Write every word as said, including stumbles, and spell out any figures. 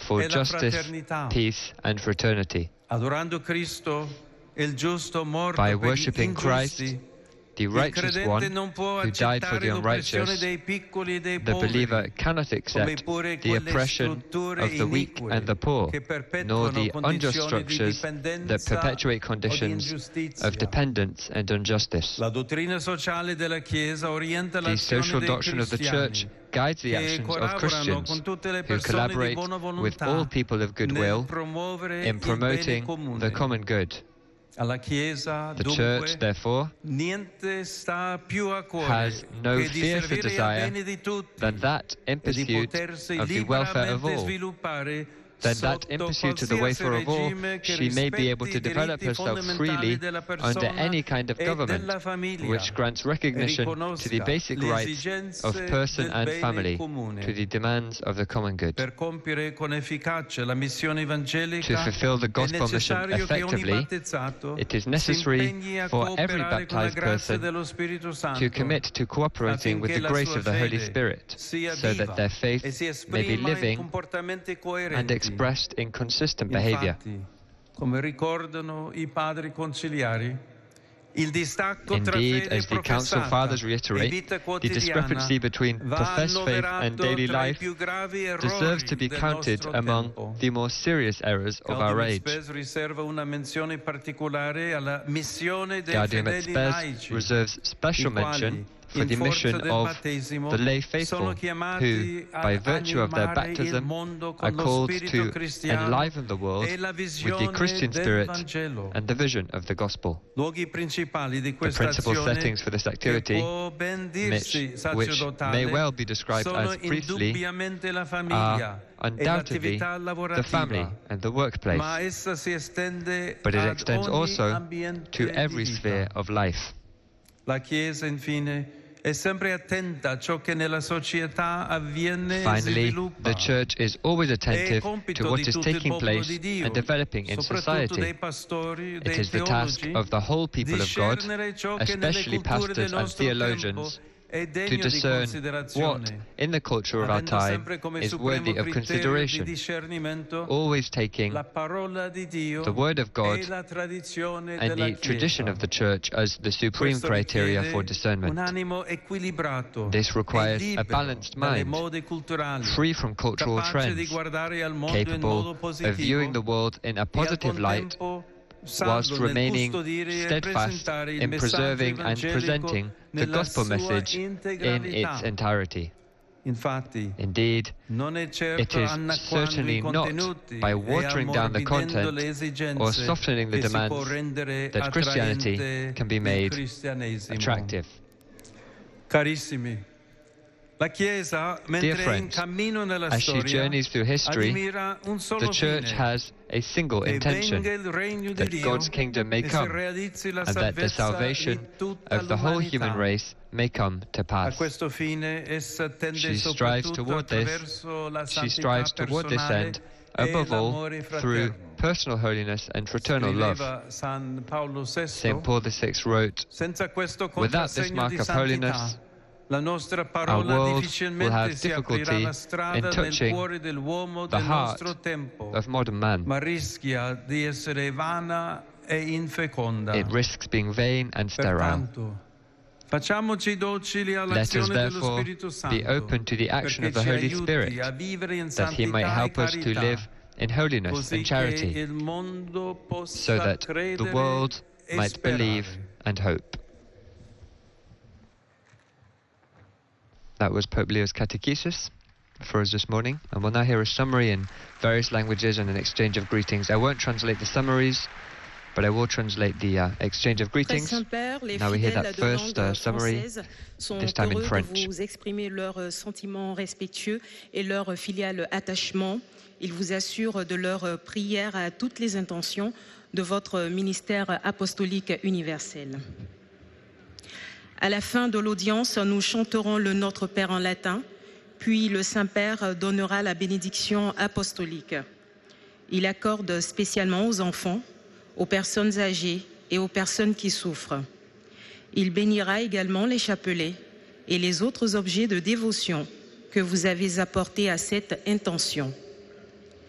for justice, peace, and fraternity. By worshipping Christ, the righteous one who died for the unrighteous, the believer cannot accept the oppression of the weak and the poor, nor the unjust structures that perpetuate conditions of dependence and injustice. The social doctrine of the Church guides the actions of Christians who collaborate with all people of goodwill in promoting the common good. The Church, therefore, has no fiercer desire than that in pursuit of the welfare of all, than that in pursuit of the welfare of all, she may be able to develop herself freely under any kind of government which grants recognition to the basic rights of person and family, to the demands of the common good. To fulfill the gospel mission effectively, it is necessary for every baptized person to commit to cooperating with the grace of the Holy Spirit, so that their faith may be living and expressed in consistent behavior. Indeed, as the Council Fathers reiterate, the discrepancy between professed faith and daily life deserves to be counted among the more serious errors of our age. Gaudium et Spes reserves special mention for the mission of the lay faithful, who, by virtue of their baptism, are called to enliven the world with the Christian spirit and the vision of the gospel. The principal settings for this activity, which, which may well be described as priestly, are undoubtedly the family and the workplace, but it extends also to every sphere of life. Finally, the Church is always attentive to what is taking place and developing in society. It is the task of the whole people of God, especially pastors and theologians, to discern what, in the culture of our time, is worthy of consideration, always taking the Word of God and the tradition of the Church as the supreme criteria for discernment. This requires a balanced mind, free from cultural trends, capable of viewing the world in a positive light, whilst remaining steadfast in preserving and presenting the gospel message in its entirety. Indeed, it is certainly not by watering down the content or softening the demands that Christianity can be made attractive. Dear friends, as she journeys through history, the Church has a single intention, that God's kingdom may come, and that the salvation of the whole human race may come to pass. She strives toward this, she strives toward this end, above all, through personal holiness and fraternal love. Saint Paul the Sixth wrote, "Without this mark of holiness, our world will have difficulty in touching the heart of modern man. It risks being vain and sterile." Let us therefore be open to the action of the Holy Spirit, that He might help us to live in holiness and charity, so that the world might believe and hope. That was Pope Leo's catechesis for us this morning, and we'll now hear a summary in various languages and an exchange of greetings. I won't translate the summaries, but I will translate the uh, exchange of greetings. Now we hear that first uh, summary, this time in French. Vous exprimer leurs sentiments respectueux et leur filial attachement. Ils vous assurent de leur prière à toutes les intentions de votre ministère apostolique universel. À la fin de l'audience, nous chanterons le Notre Père en latin, puis le Saint-Père donnera la bénédiction apostolique. Il accorde spécialement aux enfants, aux personnes âgées et aux personnes qui souffrent. Il bénira également les chapelets et les autres objets de dévotion que vous avez apportés à cette intention.